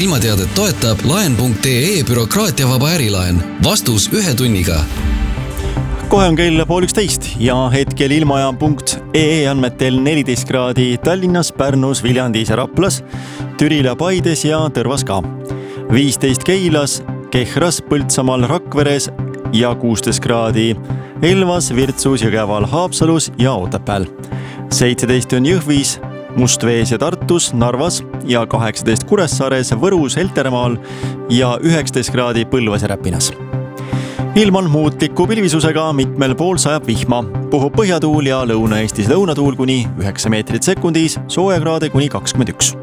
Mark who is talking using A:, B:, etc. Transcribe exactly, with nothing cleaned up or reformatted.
A: ilmateadet toetab laen punkt ee bürokraatiavaba ärilaen. Vastus ühe tunniga.
B: Kohe on kell pool üksteist ja hetkel ilmaja punkt ee andmetel neliteist kraadi Tallinnas, Pärnus, Viljandis ja Raplas, Türil ja Paides ja Tõrvas ka. viisteist Keilas, Kehras, Põltsamaal, Rakveres ja kuusteist kraadi Elvas, Virtsus, Jõgeval, Haapsalus ja Otepääl. seitseteist on Jõhvis, Mustvees ja Tartus, Narvas ja kaheksateist Kuressaares, Võrus, Heltermaal ja üheksateist kraadi Põlvas ja Räpinas. Ilm on muutliku pilvisusega, mitmel pool sajab vihma. Puhub põhjatuul ja Lõuna-Eestis lõunatuul kuni üheksa meetrit sekundis, soojakraade kuni kakskümmend üks.